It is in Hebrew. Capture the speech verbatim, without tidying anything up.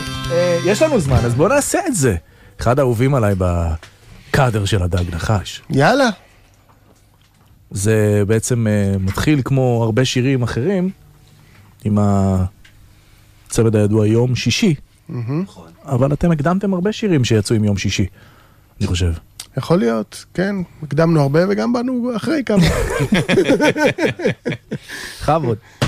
יש לנו זמן, אז בואו נעשה את זה. אחד האהובים עליי בקאדר של הדג נחש. יאללה. זה בעצם מתחיל כמו הרבה שירים אחרים, עם הצוות הידוע יום שישי. אבל אתם הקדמתם הרבה שירים שיצאו עם יום שישי, אני חושב. יכול להיות, כן. הקדמנו הרבה וגם באנו אחרי כמה. חבוד.